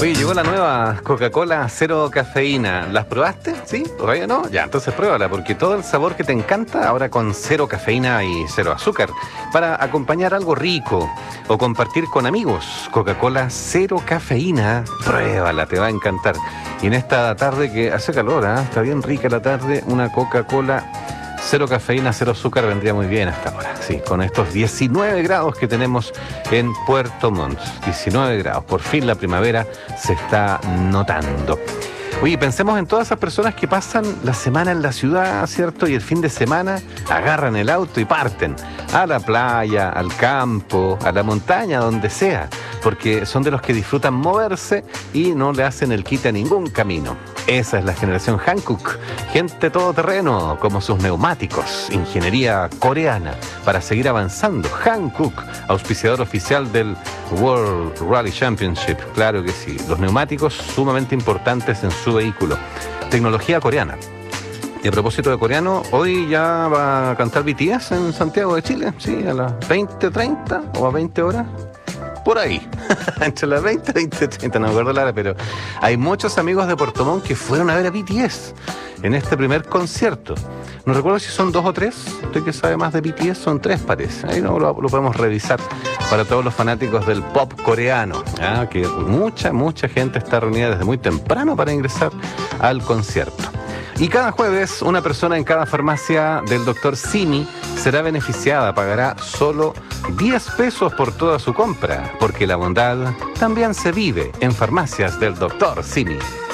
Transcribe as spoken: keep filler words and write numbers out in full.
Oye, llegó la nueva Coca-Cola cero cafeína. ¿Las probaste? ¿Sí? ¿Todavía no? Ya, entonces pruébala, porque todo el sabor que te encanta ahora con cero cafeína y cero azúcar. Para acompañar algo rico o compartir con amigos. Coca-Cola cero cafeína. Pruébala, te va a encantar. Y en esta tarde que hace calor, ¿eh? Está bien rica la tarde, una Coca-Cola cero cafeína, cero azúcar vendría muy bien hasta ahora. Sí, con estos diecinueve grados que tenemos en Puerto Montt. diecinueve grados. Por fin la primavera se está notando. Oye, pensemos en todas esas personas que pasan la semana en la ciudad, ¿cierto? Y el fin de semana agarran el auto y parten a la playa, al campo, a la montaña, donde sea, porque son de los que disfrutan moverse y no le hacen el quite a ningún camino. Esa es la generación Hankook, gente todoterreno, como sus neumáticos, ingeniería coreana, para seguir avanzando. Hankook, auspiciador oficial del World Rally Championship, claro que sí. Los neumáticos sumamente importantes en su vehículo. Tecnología coreana. Y a propósito de coreano, hoy ya va a cantar B T S en Santiago de Chile, sí, a las veinte treinta o a veinte horas. Por ahí, entre las veinte y veinte treinta, no me acuerdo la hora, pero hay muchos amigos de Puerto Montt que fueron a ver a B T S en este primer concierto. No recuerdo si son dos o tres, usted que sabe más de B T S, son tres parece, ahí no, lo, lo podemos revisar para todos los fanáticos del pop coreano, ¿eh? Que mucha, mucha gente está reunida desde muy temprano para ingresar al concierto. Y cada jueves, una persona en cada farmacia del doctor Simi será beneficiada, pagará solo diez pesos por toda su compra, porque la bondad también se vive en farmacias del doctor Simi.